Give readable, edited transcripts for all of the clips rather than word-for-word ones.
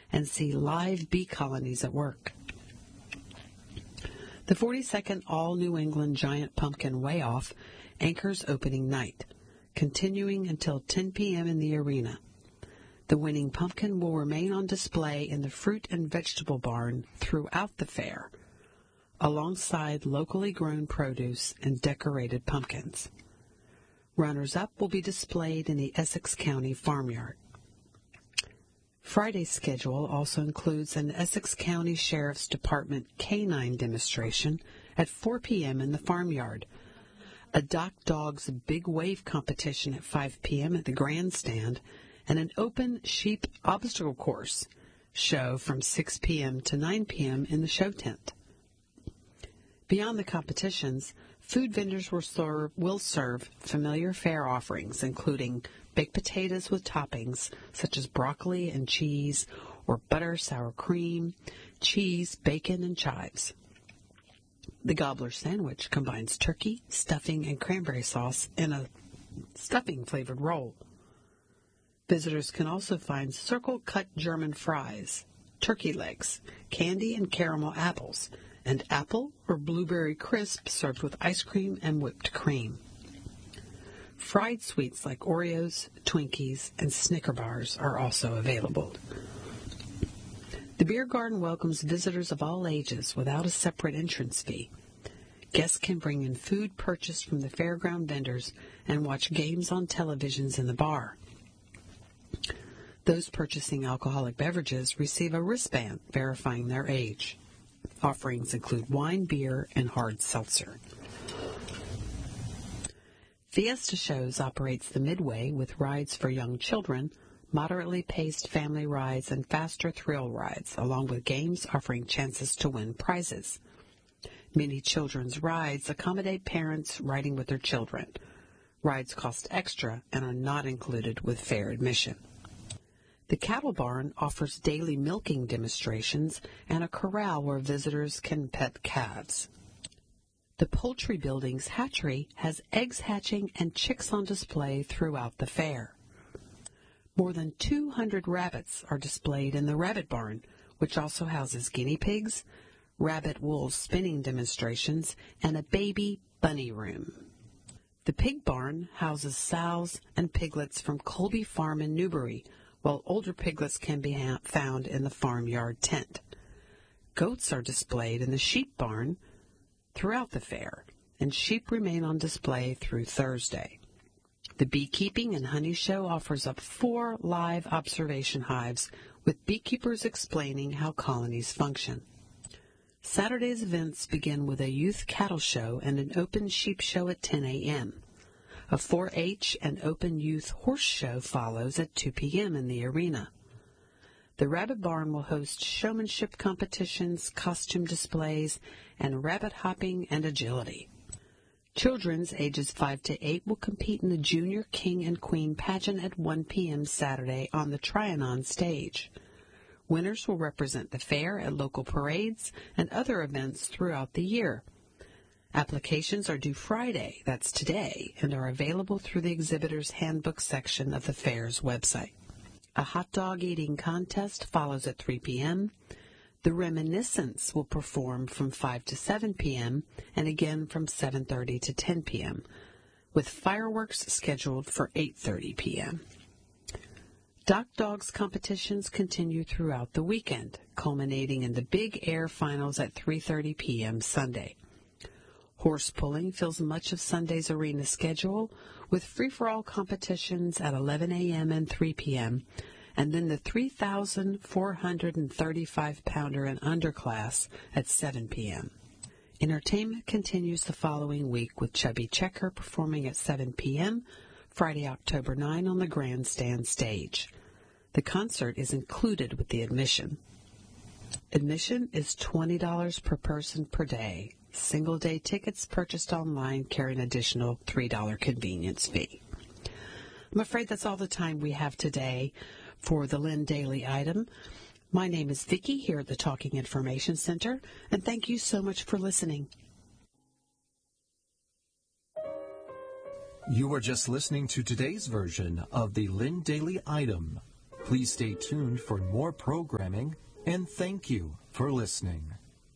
and see live bee colonies at work. The 42nd All New England Giant Pumpkin Way Off anchors opening night, continuing until 10 p.m. in the arena. The winning pumpkin will remain on display in the fruit and vegetable barn throughout the fair, alongside locally grown produce and decorated pumpkins. Runners-up will be displayed in the Essex County Farmyard. Friday's schedule also includes an Essex County Sheriff's Department canine demonstration at 4 p.m. in the Farmyard, a Dock Dogs Big Wave competition at 5 p.m. at the grandstand, and an open sheep obstacle course show from 6 p.m. to 9 p.m. in the show tent. Beyond the competitions, food vendors will serve familiar fair offerings, including baked potatoes with toppings such as broccoli and cheese, or butter, sour cream, cheese, bacon, and chives. The Gobbler sandwich combines turkey, stuffing, and cranberry sauce in a stuffing-flavored roll. Visitors can also find circle-cut German fries, turkey legs, candy and caramel apples, and apple or blueberry crisp served with ice cream and whipped cream. Fried sweets like Oreos, Twinkies, and Snicker bars are also available. The beer garden welcomes visitors of all ages without a separate entrance fee. Guests can bring in food purchased from the fairground vendors and watch games on televisions in the bar. Those purchasing alcoholic beverages receive a wristband verifying their age. Offerings include wine, beer, and hard seltzer. Fiesta Shows operates the Midway with rides for young children, moderately paced family rides, and faster thrill rides, along with games offering chances to win prizes. Many children's rides accommodate parents riding with their children. Rides cost extra and are not included with fair admission. The Cattle Barn offers daily milking demonstrations and a corral where visitors can pet calves. The Poultry Building's hatchery has eggs hatching and chicks on display throughout the fair. More than 200 rabbits are displayed in the Rabbit Barn, which also houses guinea pigs, rabbit wool spinning demonstrations, and a baby bunny room. The Pig Barn houses sows and piglets from Colby Farm in Newbury, while older piglets can be found in the farmyard tent. Goats are displayed in the Sheep Barn throughout the fair, and sheep remain on display through Thursday. The Beekeeping and Honey Show offers up 4 live observation hives with beekeepers explaining how colonies function. Saturday's events begin with a youth cattle show and an open sheep show at 10 a.m. A 4-H and open youth horse show follows at 2 p.m. in the arena. The Rabbit Barn will host showmanship competitions, costume displays, and rabbit hopping and agility. Children's ages 5 to 8 will compete in the Junior King and Queen pageant at 1 p.m. Saturday on the Trianon stage. Winners will represent the fair at local parades and other events throughout the year. Applications are due Friday, that's today, and are available through the exhibitor's handbook section of the fair's website. A hot dog eating contest follows at 3 p.m. The Reminiscence will perform from 5 to 7 p.m. and again from 7:30 to 10 p.m., with fireworks scheduled for 8:30 p.m. Dock Dogs competitions continue throughout the weekend, culminating in the Big Air Finals at 3:30 p.m. Sunday. Horse pulling fills much of Sunday's arena schedule, with free-for-all competitions at 11 a.m. and 3 p.m., and then the 3,435-pounder and under class at 7 p.m. Entertainment continues the following week with Chubby Checker performing at 7 p.m. Friday, October 9 on the grandstand stage. The concert is included with the admission. Admission is $20 per person per day. Single-day tickets purchased online carry an additional $3 convenience fee. I'm afraid that's all the time we have today for the Lynn Daily Item. My name is Vicki here at the Talking Information Center, and thank you so much for listening. You were just listening to today's version of the Lynn Daily Item. Please stay tuned for more programming, and thank you for listening.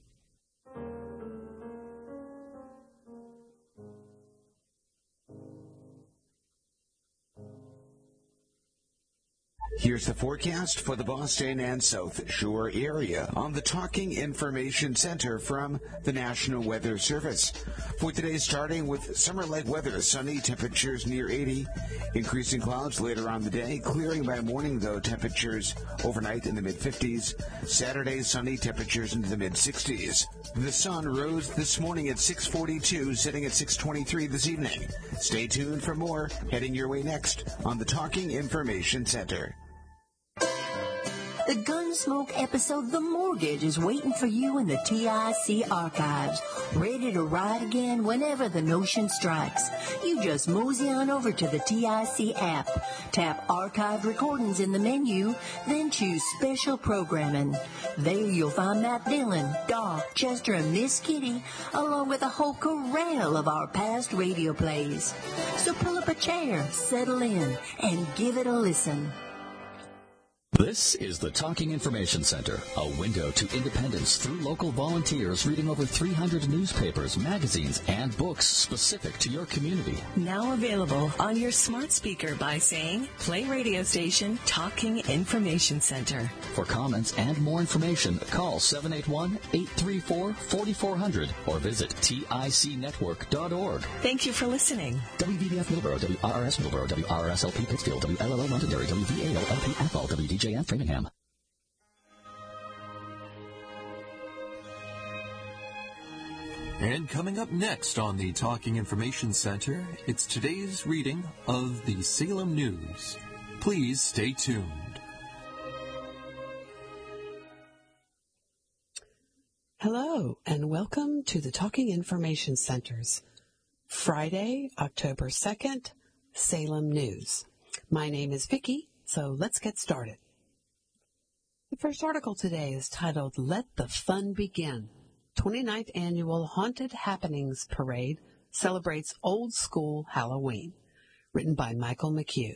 Here's the forecast for the Boston and South Shore area on the Talking Information Center from the National Weather Service. For today, starting with summer-like weather, sunny, temperatures near 80, increasing clouds later on the day, clearing by morning, though, temperatures overnight in the mid-50s. Saturday, sunny, temperatures into the mid-60s. The sun rose this morning at 6:42, setting at 6:23 this evening. Stay tuned for more, heading your way next on the Talking Information Center. The Gunsmoke episode The Mortgage is waiting for you in the TIC archives, ready to ride again whenever the notion strikes. You just mosey on over to the TIC app, tap Archived Recordings in the menu, then choose Special Programming. There you'll find Matt Dillon, Doc, Chester, and Miss Kitty, along with a whole corral of our past radio plays. So pull up a chair, settle in, and give it a listen. This is the Talking Information Center, a window to independence through local volunteers reading over 300 newspapers, magazines, and books specific to your community. Now available on your smart speaker by saying, play radio station Talking Information Center. For comments and more information, call 781-834-4400 or visit ticnetwork.org. Thank you for listening. WVBF Middleborough, WRRS Middleborough, WRSLP Pittsfield, WLLO Londonderry, WVALLP Athol, WDJF Framingham. And coming up next on the Talking Information Center, it's today's reading of the Salem News. Please stay tuned. Hello, and welcome to the Talking Information Center's Friday, October 2nd, Salem News. My name is Vicki, so let's get started. The first article today is titled, Let the Fun Begin. 29th Annual Haunted Happenings Parade celebrates old school Halloween. Written by Michael McHugh.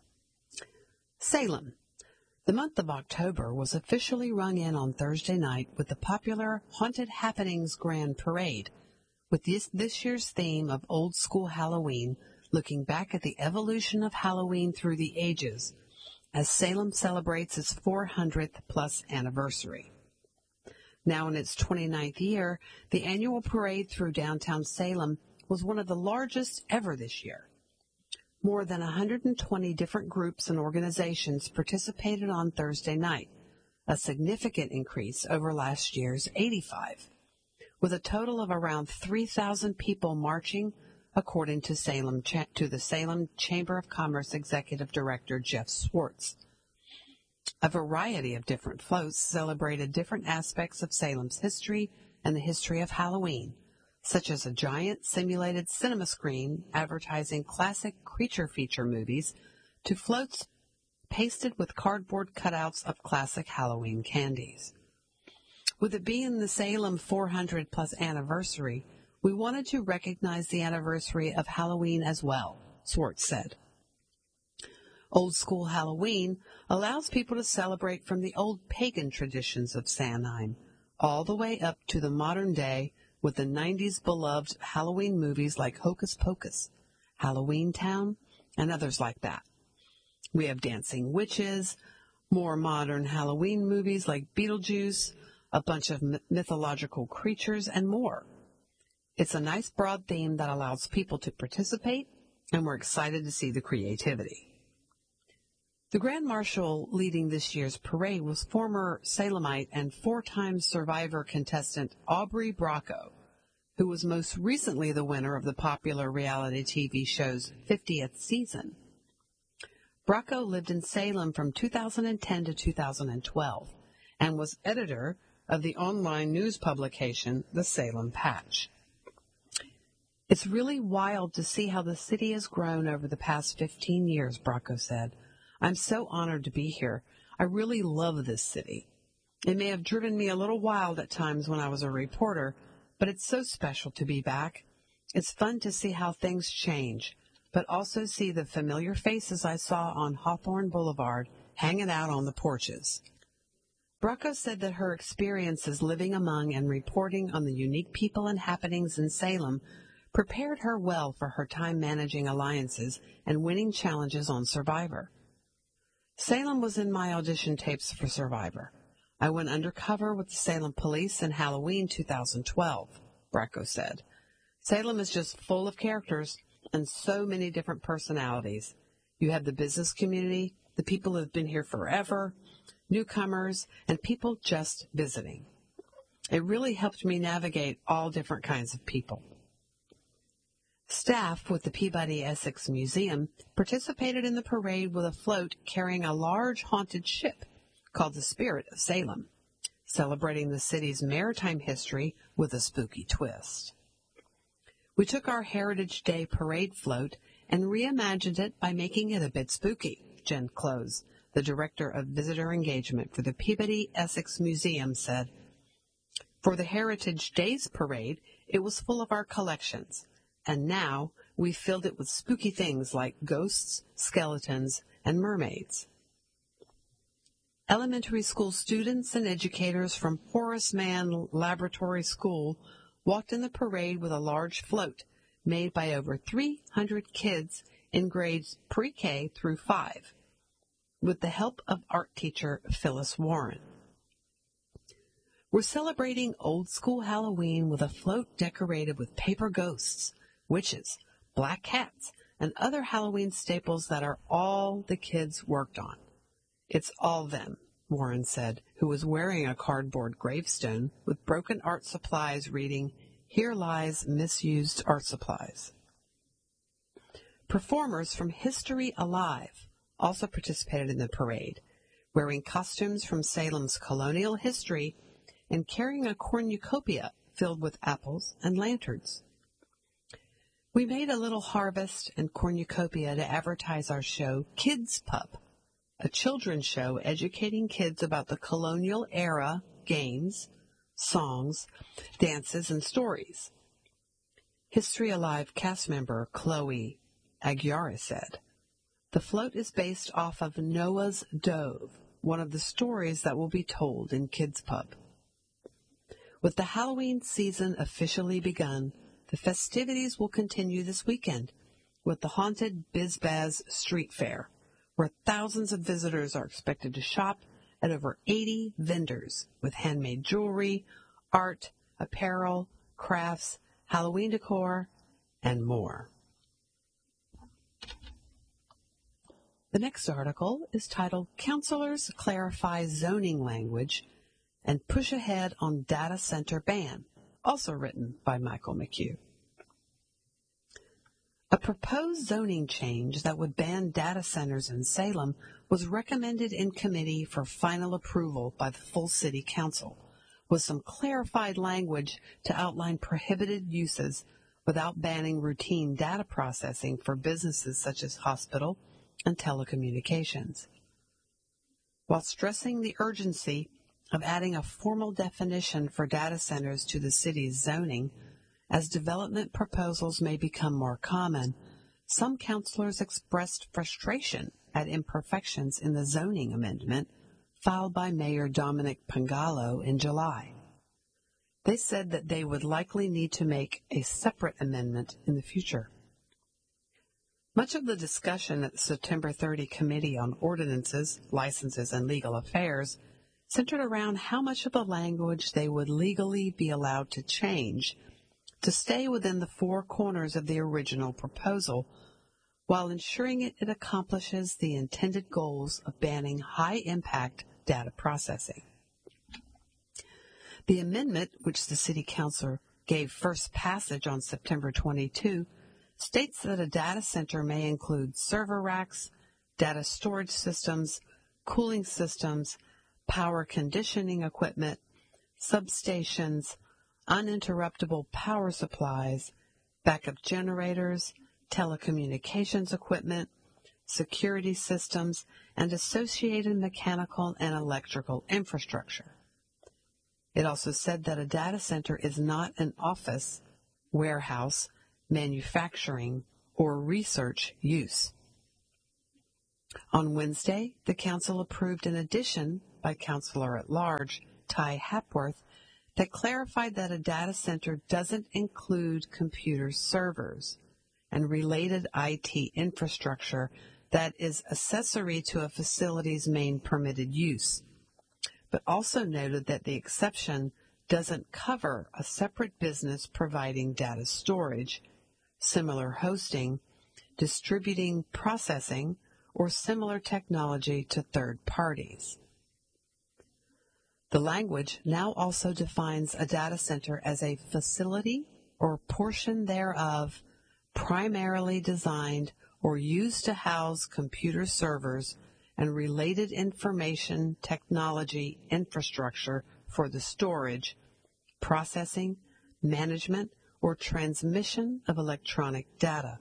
Salem. The month of October was officially rung in on Thursday night with the popular Haunted Happenings Grand Parade, with this year's theme of old school Halloween, looking back at the evolution of Halloween through the ages, as Salem celebrates its 400th plus anniversary. Now in its 29th year, the annual parade through downtown Salem was one of the largest ever this year. More than 120 different groups and organizations participated on Thursday night, a significant increase over last year's 85, with a total of around 3,000 people marching, according to the Salem Chamber of Commerce Executive Director Jeff Swartz. A variety of different floats celebrated different aspects of Salem's history and the history of Halloween, such as a giant simulated cinema screen advertising classic creature feature movies to floats pasted with cardboard cutouts of classic Halloween candies. With it being the Salem 400 plus anniversary, we wanted to recognize the anniversary of Halloween as well, Swartz said. Old school Halloween allows people to celebrate from the old pagan traditions of Samhain all the way up to the modern day with the 90s beloved Halloween movies like Hocus Pocus, Halloween Town, and others like that. We have dancing witches, more modern Halloween movies like Beetlejuice, a bunch of mythological creatures, and more. It's a nice broad theme that allows people to participate, and we're excited to see the creativity. The Grand Marshal leading this year's parade was former Salemite and four-time Survivor contestant Aubrey Bracco, who was most recently the winner of the popular reality TV show's 50th season. Bracco lived in Salem from 2010 to 2012 and was editor of the online news publication, The Salem Patch. It's really wild to see how the city has grown over the past 15 years, Bracco said. I'm so honored to be here. I really love this city. It may have driven me a little wild at times when I was a reporter, but it's so special to be back. It's fun to see how things change, but also see the familiar faces I saw on Hawthorne Boulevard hanging out on the porches. Bracco said that her experiences living among and reporting on the unique people and happenings in Salem prepared her well for her time managing alliances and winning challenges on Survivor. Salem was in my audition tapes for Survivor. I went undercover with the Salem police in Halloween 2012, Bracco said. Salem is just full of characters and so many different personalities. You have the business community, the people who have been here forever, newcomers, and people just visiting. It really helped me navigate all different kinds of people. Staff with the Peabody Essex Museum participated in the parade with a float carrying a large haunted ship called the Spirit of Salem, celebrating the city's maritime history with a spooky twist. We took our Heritage Day parade float and reimagined it by making it a bit spooky, Jen Close, the Director of Visitor Engagement for the Peabody Essex Museum, said. For the Heritage Days parade, it was full of our collections, and now we filled it with spooky things like ghosts, skeletons, and mermaids. Elementary school students and educators from Horace Mann Laboratory School walked in the parade with a large float made by over 300 kids in grades pre-K through 5, with the help of art teacher Phyllis Warren. We're celebrating old school Halloween with a float decorated with paper ghosts, witches, black cats, and other Halloween staples that are all the kids worked on. It's all them, Warren said, who was wearing a cardboard gravestone with broken art supplies reading, "Here lies misused art supplies." Performers from History Alive also participated in the parade, wearing costumes from Salem's colonial history and carrying a cornucopia filled with apples and lanterns. We made a little harvest and cornucopia to advertise our show Kids Pub, a children's show educating kids about the colonial era, games, songs, dances, and stories. History Alive cast member Chloe Aguirre said, "The float is based off of Noah's Dove, one of the stories that will be told in Kids Pub." With the Halloween season officially begun, the festivities will continue this weekend with the haunted Biz-Baz Street Fair, where thousands of visitors are expected to shop at over 80 vendors with handmade jewelry, art, apparel, crafts, Halloween decor, and more. The next article is titled Counselors Clarify Zoning Language and Push Ahead on Data Center Ban, also written by Michael McHugh. A proposed zoning change that would ban data centers in Salem was recommended in committee for final approval by the full City Council, with some clarified language to outline prohibited uses without banning routine data processing for businesses such as hospital and telecommunications. While stressing the urgency of adding a formal definition for data centers to the city's zoning, as development proposals may become more common, some councilors expressed frustration at imperfections in the zoning amendment filed by Mayor Dominic Pangalo in July. They said that they would likely need to make a separate amendment in the future. Much of the discussion at the September 30 Committee on Ordinances, Licenses, and Legal Affairs centered around how much of the language they would legally be allowed to change to stay within the four corners of the original proposal, while ensuring it accomplishes the intended goals of banning high-impact data processing. The amendment, which the City Council gave first passage on September 22, states that a data center may include server racks, data storage systems, cooling systems, power conditioning equipment, substations, uninterruptible power supplies, backup generators, telecommunications equipment, security systems, and associated mechanical and electrical infrastructure. It also said that a data center is not an office, warehouse, manufacturing, or research use. On Wednesday, the Council approved an addition by Councilor-at-Large Ty Hapworth that clarified that a data center doesn't include computer servers and related IT infrastructure that is accessory to a facility's main permitted use, but also noted that the exception doesn't cover a separate business providing data storage, similar hosting, distributing processing, or similar technology to third parties. The language now also defines a data center as a facility or portion thereof primarily designed or used to house computer servers and related information technology infrastructure for the storage, processing, management, or transmission of electronic data.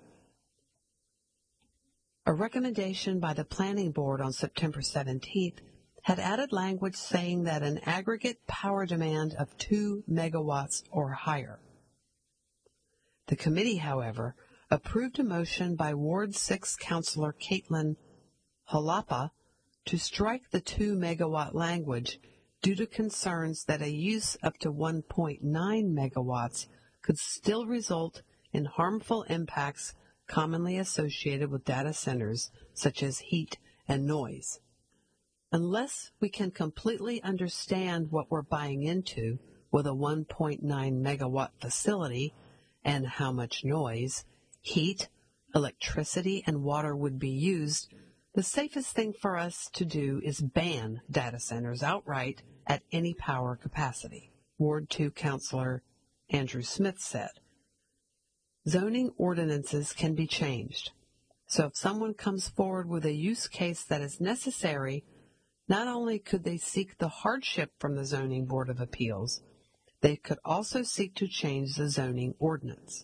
A recommendation by the Planning Board on September 17th had added language saying that an aggregate power demand of 2 megawatts or higher. The committee, however, approved a motion by Ward 6 Councilor Caitlin Halapa to strike the 2 megawatt language due to concerns that a use up to 1.9 megawatts could still result in harmful impacts commonly associated with data centers, such as heat and noise. Unless we can completely understand what we're buying into with a 1.9 megawatt facility and how much noise, heat, electricity, and water would be used, the safest thing for us to do is ban data centers outright at any power capacity, Ward 2 Councilor Andrew Smith said. Zoning ordinances can be changed, so if someone comes forward with a use case that is necessary, not only could they seek the hardship from the Zoning Board of Appeals, they could also seek to change the zoning ordinance.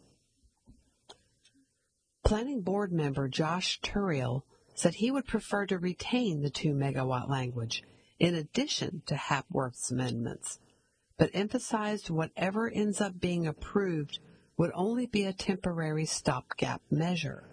Planning Board member Josh Turiel said he would prefer to retain the 2 megawatt language in addition to Hapworth's amendments, but emphasized whatever ends up being approved would only be a temporary stopgap measure.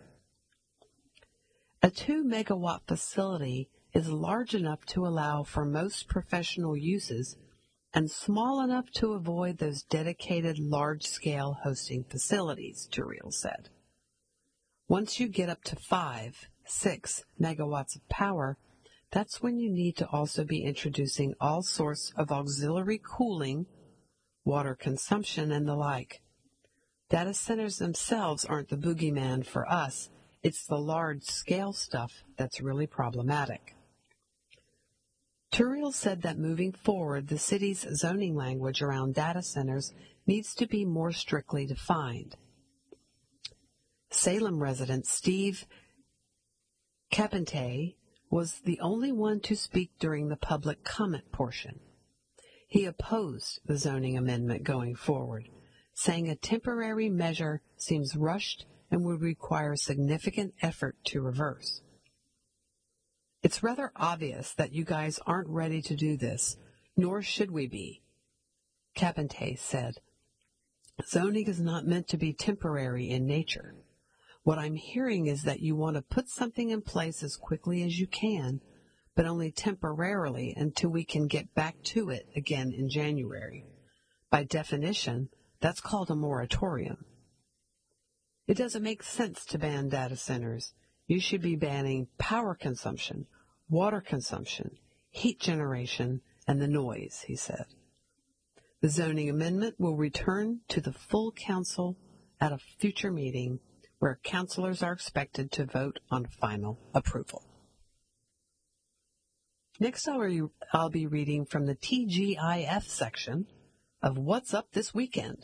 A 2 megawatt facility is large enough to allow for most professional uses and small enough to avoid those dedicated large-scale hosting facilities, Turiel said. Once you get up to 5, 6 megawatts of power, that's when you need to also be introducing all sorts of auxiliary cooling, water consumption, and the like. Data centers themselves aren't the boogeyman for us. It's the large-scale stuff that's really problematic. Turiel said that moving forward, the city's zoning language around data centers needs to be more strictly defined. Salem resident Steve Carpentier was the only one to speak during the public comment portion. He opposed the zoning amendment going forward, saying a temporary measure seems rushed and would require significant effort to reverse. It's rather obvious that you guys aren't ready to do this, nor should we be, Carpentier said. Zoning is not meant to be temporary in nature. What I'm hearing is that you want to put something in place as quickly as you can, but only temporarily until we can get back to it again in January. By definition, that's called a moratorium. It doesn't make sense to ban data centers. You should be banning power consumption, water consumption, heat generation, and the noise, he said. The zoning amendment will return to the full council at a future meeting where councilors are expected to vote on final approval. Next, I'll be reading from the TGIF section of What's Up This Weekend.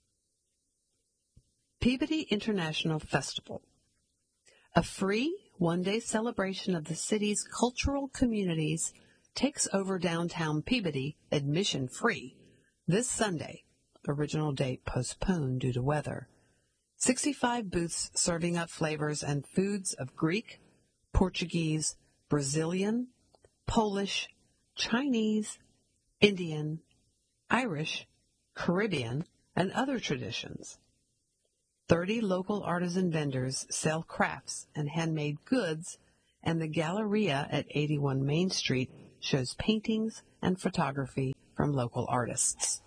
Peabody International Festival, a free one-day celebration of the city's cultural communities, takes over downtown Peabody, admission-free, this Sunday, original date postponed due to weather. 65 booths serving up flavors and foods of Greek, Portuguese, Brazilian, Polish, Chinese, Indian, Irish, Caribbean, and other traditions. 30 local artisan vendors sell crafts and handmade goods and the Galleria at 81 Main Street shows paintings and photography from local artists.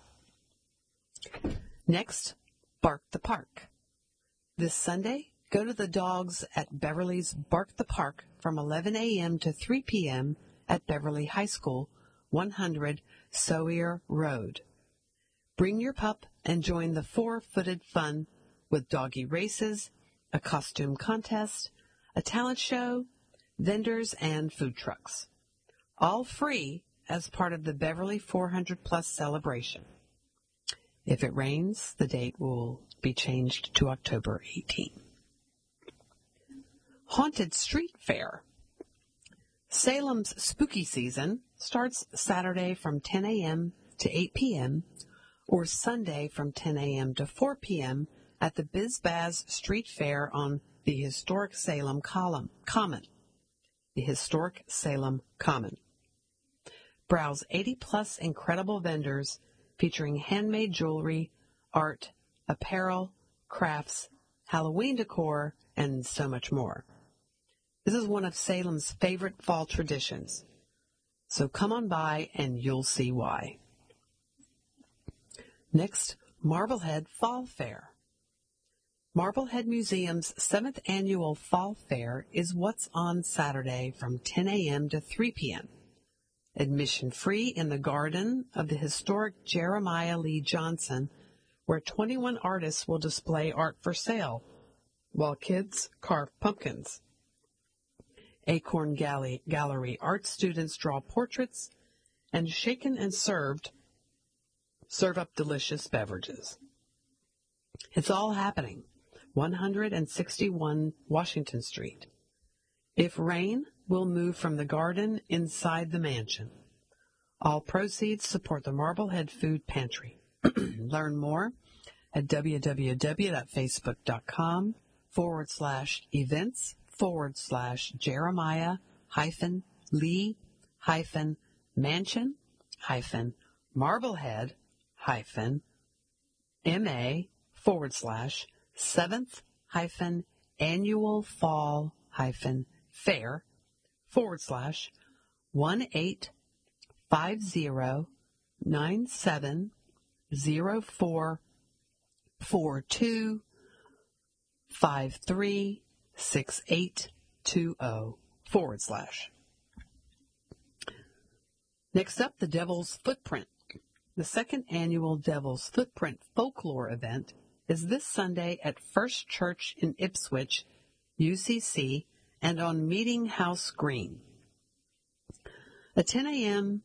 Next, Bark the Park. This Sunday, go to the dogs at Beverly's Bark the Park from 11 a.m. to 3 p.m. at Beverly High School, 100 Sawyer Road. Bring your pup and join the four-footed fun with doggy races, a costume contest, a talent show, vendors, and food trucks. All free as part of the Beverly 400 Plus celebration. If it rains, the date will be changed to October 18. Haunted Street Fair. Salem's spooky season starts Saturday from 10 a.m. to 8 p.m. or Sunday from 10 a.m. to 4 p.m. at the Biz Baz Street Fair on the historic Salem Common. The historic Salem Common. Browse 80-plus incredible vendors featuring handmade jewelry, art, apparel, crafts, Halloween decor, and so much more. This is one of Salem's favorite fall traditions. So come on by and you'll see why. Next, Marblehead Fall Fair. Marblehead Museum's 7th annual Fall Fair is what's on Saturday from 10 a.m. to 3 p.m. Admission free in the garden of the historic Jeremiah Lee Johnson, where 21 artists will display art for sale, while kids carve pumpkins. Acorn Gallery art students draw portraits, and shaken and serve up delicious beverages. It's all happening, 161 Washington Street. If rain, we'll move from the garden inside the mansion. All proceeds support the Marblehead Food Pantry. Learn more at www.facebook.com/events/Jeremiah-Lee-Hyphen/Marblehead-4/7-427-0420/. Next up, the Devil's Footprint. The second annual Devil's Footprint Folklore event is this Sunday at First Church in Ipswich, UCC, and on Meeting House Green. At 10 a.m.,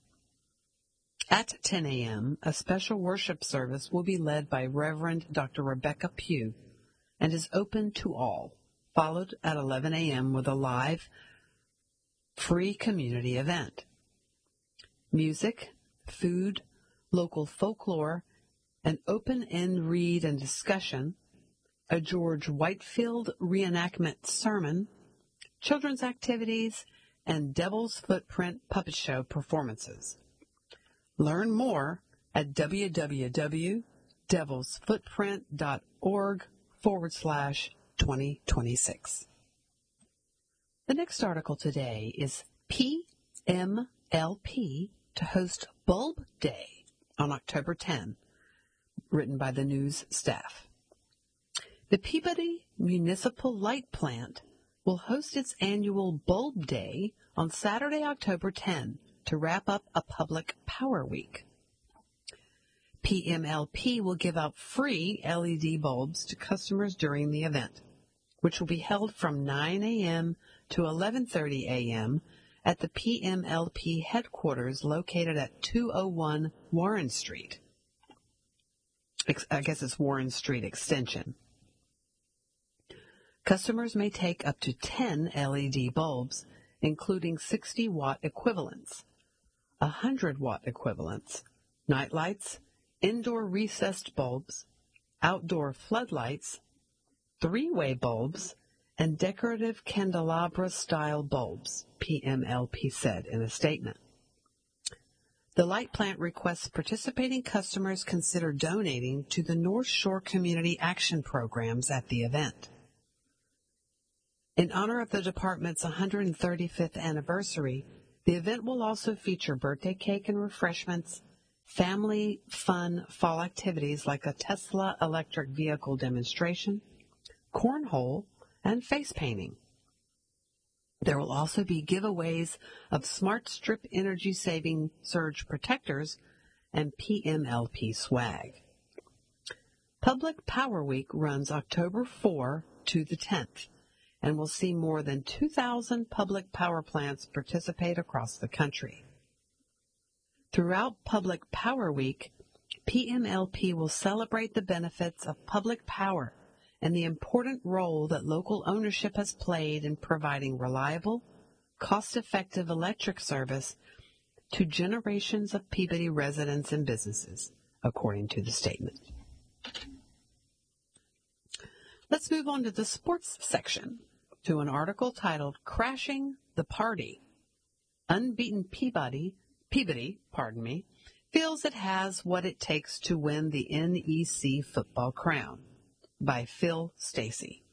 a special worship service will be led by Reverend Dr. Rebecca Pugh and is open to all, followed at 11 a.m. with a live, free community event. Music, food, local folklore, an open-end read and discussion, a George Whitefield reenactment sermon, children's activities, and Devil's Footprint puppet show performances. Learn more at www.devilsfootprint.org/2026. The next article today is PMLP to host Bulb Day on October 10, written by the news staff. The Peabody Municipal Light Plant will host its annual Bulb Day on Saturday, October 10, to wrap up a public power week. PMLP will give out free LED bulbs to customers during the event, which will be held from 9 a.m. to 11:30 a.m. at the PMLP headquarters located at 201 Warren Street. I guess it's Warren Street Extension. Customers may take up to 10 LED bulbs, including 60-watt equivalents, 100-watt equivalents, nightlights, indoor recessed bulbs, outdoor floodlights, three-way bulbs, and decorative candelabra-style bulbs, PMLP said in a statement. The light plant requests participating customers consider donating to the North Shore Community Action Programs at the event. In honor of the department's 135th anniversary, the event will also feature birthday cake and refreshments, family fun fall activities like a Tesla electric vehicle demonstration, cornhole, and face painting. There will also be giveaways of Smart Strip energy-saving surge protectors and PMLP swag. Public Power Week runs October 4 to the 10th and will see more than 2,000 public power plants participate across the country. Throughout Public Power Week, PMLP will celebrate the benefits of public power and the important role that local ownership has played in providing reliable, cost-effective electric service to generations of Peabody residents and businesses, according to the statement. Let's move on to the sports section, to an article titled Crashing the Party. Unbeaten Peabody, feels it has what it takes to win the NEC football crown, by Phil Stacy.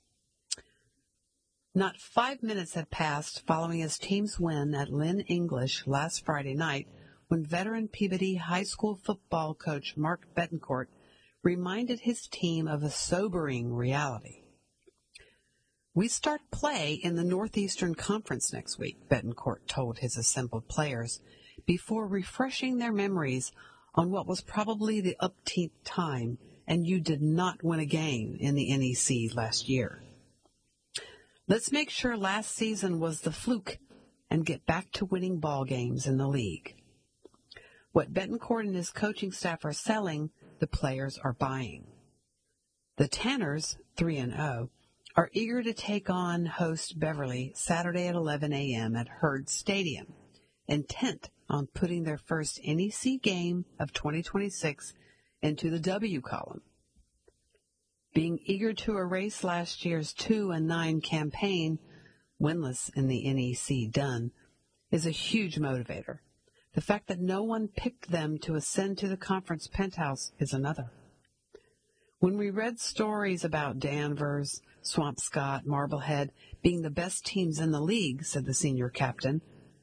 Not 5 minutes had passed following his team's win at Lynn English last Friday night when veteran Peabody High School football coach Mark Betancourt reminded his team of a sobering reality. We start play in the Northeastern Conference next week, Betancourt told his assembled players, before refreshing their memories on what was probably the upteenth time and you did not win a game in the NEC last year. Let's make sure last season was the fluke and get back to winning ball games in the league. What Betancourt and his coaching staff are selling, the players are buying. The Tanners, 3-0, are eager to take on host Beverly Saturday at 11 a.m. at Herd Stadium, intent on putting their first NEC game of 2026 into the W column. Being eager to erase last year's 2-9 campaign, winless in the NEC done, is a huge motivator. The fact that no one picked them to ascend to the conference penthouse is another. When we read stories about Danvers, Swampscott, Marblehead being the best teams in the league, said the senior captain,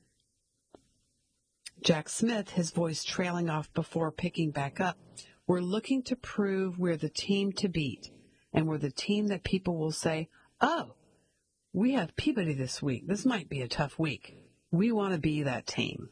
Jack Smith, his voice trailing off before picking back up, we're looking to prove we're the team to beat, and we're the team that people will say, oh, we have Peabody this week. This might be a tough week. We want to be that team.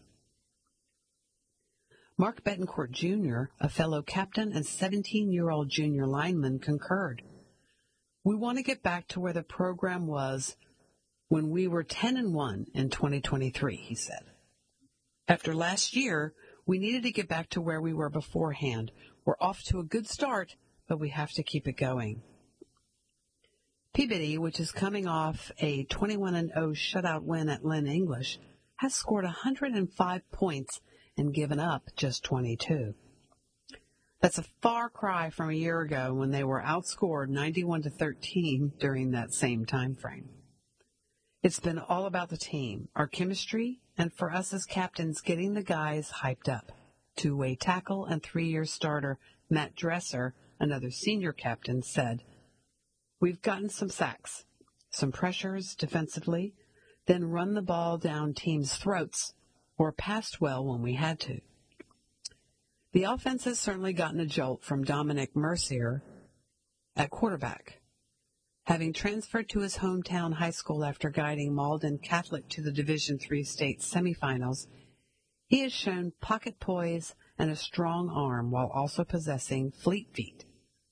Mark Betancourt, Jr., a fellow captain and 17-year-old junior lineman, concurred. We want to get back to where the program was when we were 10-1 in 2023, he said. After last year, we needed to get back to where we were beforehand. We're off to a good start, but we have to keep it going. Peabody, which is coming off a 21-0 shutout win at Lynn English, has scored 105 points and given up just 22. That's a far cry from a year ago when they were outscored 91-13 during that same time frame. It's been all about the team, our chemistry, and for us as captains getting the guys hyped up. Two-way tackle and 3-year starter Matt Dresser, another senior captain, said, we've gotten some sacks, some pressures defensively, then run the ball down teams' throats or passed well when we had to. The offense has certainly gotten a jolt from Dominic Mercier at quarterback. Having transferred to his hometown high school after guiding Malden Catholic to the Division III state semifinals, he has shown pocket poise and a strong arm while also possessing fleet feet.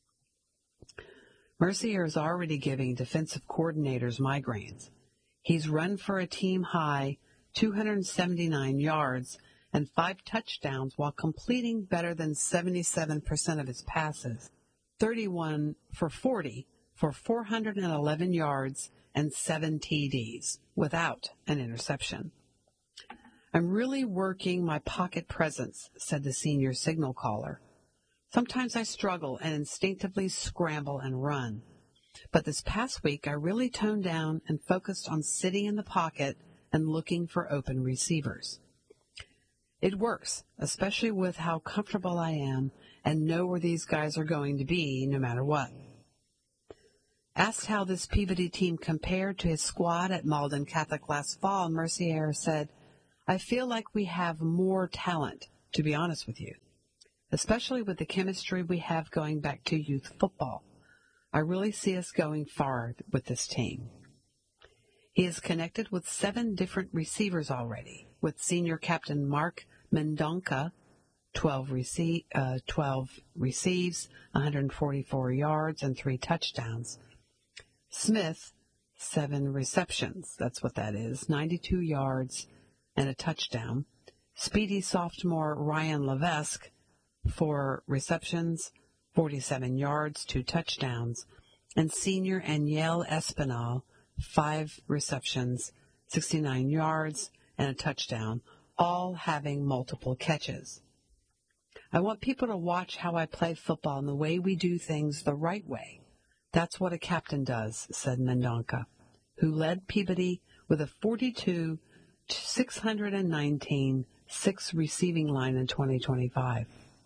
Mercier is already giving defensive coordinators migraines. He's run for a team-high 279 yards and 5 touchdowns while completing better than 77% of his passes, 31 for 40 for 411 yards and 7 TDs without an interception. I'm really working my pocket presence, said the senior signal caller. Sometimes I struggle and instinctively scramble and run. But this past week, I really toned down and focused on sitting in the pocket and looking for open receivers. It works, especially with how comfortable I am and know where these guys are going to be no matter what. Asked how this Peabody team compared to his squad at Malden Catholic last fall, Mercier said, "I feel like we have more talent, to be honest with you, especially with the chemistry we have going back to youth football. I really see us going far with this team." He is connected with 7 different receivers already, with senior captain Mark Mendonca, 12 receives, 144 yards, and 3 touchdowns. Smith, 7 receptions, that's what that is, 92 yards and a touchdown. Speedy sophomore Ryan Levesque, 4 receptions, 47 yards, 2 touchdowns. And senior Aniel Espinal, 5 receptions, 69 yards, and a touchdown, all having multiple catches. "I want people to watch how I play football and the way we do things the right way. That's what a captain does," said Mendonca, who led Peabody with a 42-619 6 receiving line in 2025.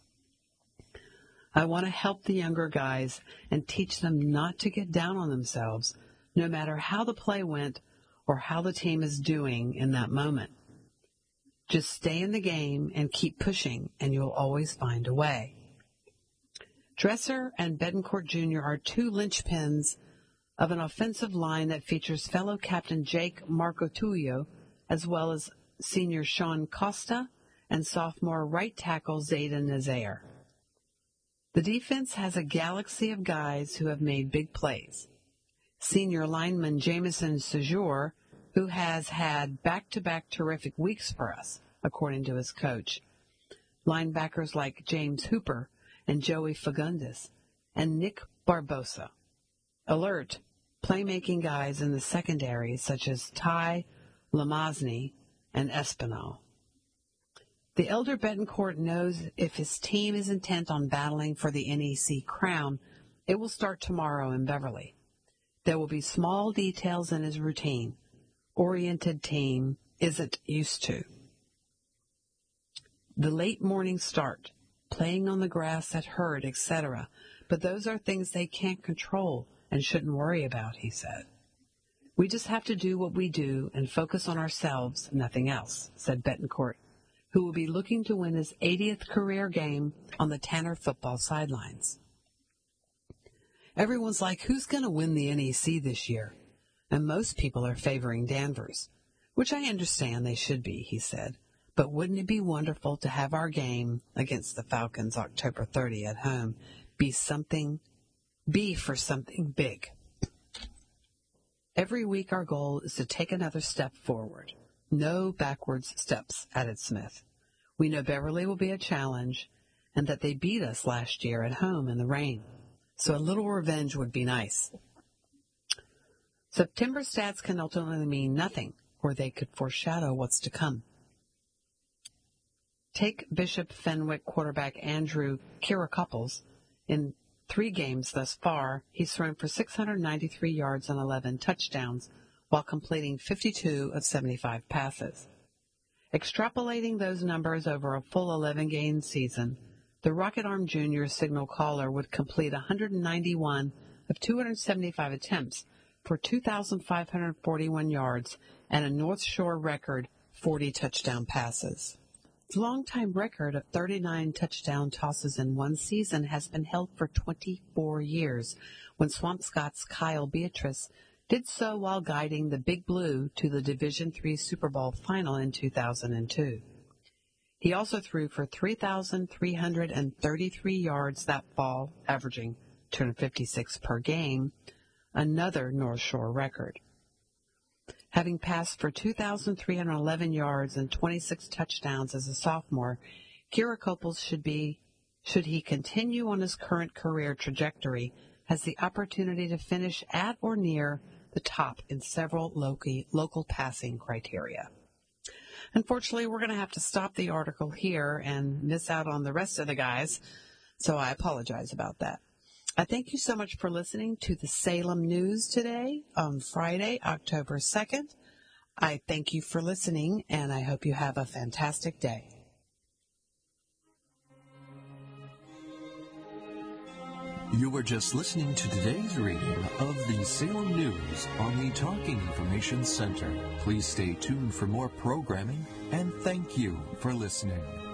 "I want to help the younger guys and teach them not to get down on themselves, no matter how the play went or how the team is doing in that moment. Just stay in the game and keep pushing, and you'll always find a way." Dresser and Betancourt Jr. are 2 linchpins of an offensive line that features fellow captain Jake Marcotullo, as well as senior Sean Costa and sophomore right tackle Zayden Nazaire. The defense has a galaxy of guys who have made big plays. Senior lineman Jameson Sejour, who has had back-to-back terrific weeks for us, according to his coach. Linebackers like James Hooper and Joey Fagundes, and Nick Barbosa. Alert, playmaking guys in the secondary such as Ty Lamazny and Espinal. The elder Betancourt knows if his team is intent on battling for the NEC crown, it will start tomorrow in Beverly. There will be small details in his routine, oriented team isn't used to. The late morning start, playing on the grass at Hurd, etc., but those are things they can't control and shouldn't worry about, he said. "We just have to do what we do and focus on ourselves, nothing else," said Betancourt, who will be looking to win his 80th career game on the Tanner football sidelines. "Everyone's like, who's going to win the NEC this year? And most people are favoring Danvers, which I understand they should be," he said. "But wouldn't it be wonderful to have our game against the Falcons October 30 at home be for something big? Every week our goal is to take another step forward. No backwards steps," added Smith. "We know Beverly will be a challenge and that they beat us last year at home in the rain, so a little revenge would be nice." September stats can ultimately mean nothing, or they could foreshadow what's to come. Take Bishop Fenwick quarterback Andrew Kirakoppels. In 3 games thus far, he's thrown for 693 yards and 11 touchdowns, while completing 52 of 75 passes. Extrapolating those numbers over a full 11-game season, the Rocket Arm Jr. signal caller would complete 191 of 275 attempts for 2,541 yards and a North Shore record 40 touchdown passes. The longtime record of 39 touchdown tosses in one season has been held for 24 years, when Swampscott's Kyle Beatrice did so while guiding the Big Blue to the Division III Super Bowl final in 2002. He also threw for 3,333 yards that fall, averaging 256 per game, another North Shore record. Having passed for 2,311 yards and 26 touchdowns as a sophomore, Kirakoppels should he continue on his current career trajectory, has the opportunity to finish at or near the top in several local passing criteria. Unfortunately, we're going to have to stop the article here and miss out on the rest of the guys, so I apologize about that. I thank you so much for listening to the Salem News today on Friday, October 2nd. I thank you for listening, and I hope you have a fantastic day. You were just listening to today's reading of the Salem News on the Talking Information Center. Please stay tuned for more programming, and thank you for listening.